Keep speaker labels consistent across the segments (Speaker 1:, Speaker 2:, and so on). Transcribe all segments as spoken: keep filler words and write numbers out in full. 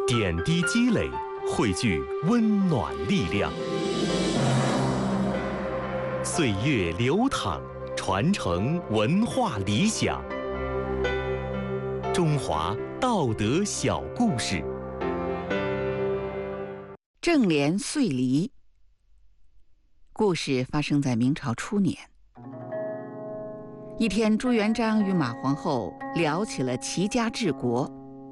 Speaker 1: 点滴积累，汇聚温暖力量。岁月流淌，传承文化理想。中华道德小故事。
Speaker 2: 正廉岁离。故事发生在明朝初年。一天，朱元璋与马皇后聊起了齐家治国。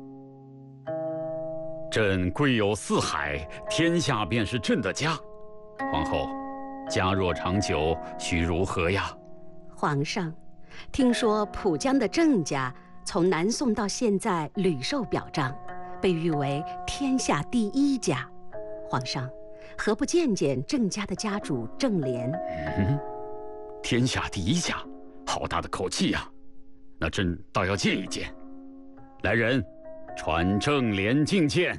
Speaker 3: 朕贵有四海，天下便是朕的家。皇后，家若长久，须如何呀？
Speaker 4: 皇上，听说浦江的郑家从南宋到现在屡受表彰，被誉为天下第一家。皇上，何不见见郑家的家主郑廉？
Speaker 3: 嗯，天下第一家，好大的口气呀！那朕倒要见一见。来人，传郑廉觐见。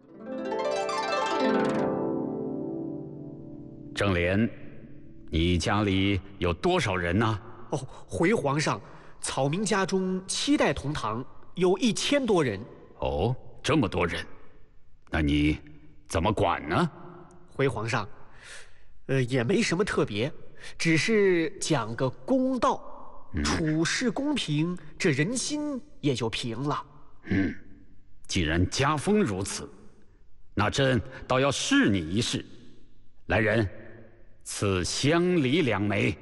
Speaker 3: 郑廉，你家里有多少人呢？
Speaker 5: 哦，回皇上，草民家中七代同堂，有一千多人。
Speaker 3: 哦，这么多人，那你怎么管呢？
Speaker 5: 回皇上，呃，也没什么特别，只是讲个公道，嗯、处事公平，这人心也就平了。
Speaker 3: 嗯，既然家风如此，那朕倒要试你一试。来人，赐香梨两枚。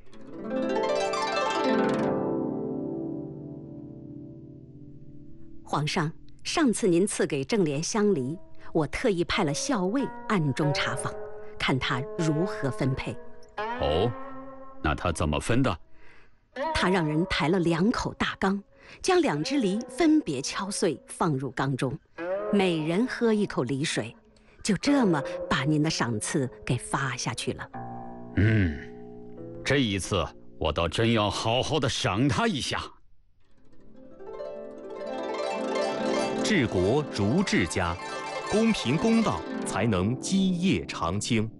Speaker 4: 皇上，上次您赐给郑廉香梨，我特意派了校尉暗中查访，看他如何分配。
Speaker 3: 哦，那他怎么分的？
Speaker 4: 他让人抬了两口大缸，将两只梨分别敲碎，放入缸中，每人喝一口梨水，就这么把您的赏赐给发下去了。
Speaker 3: 嗯，这一次我倒真要好好的赏他一下。
Speaker 1: 治国如治家，公平公道，才能基业长青。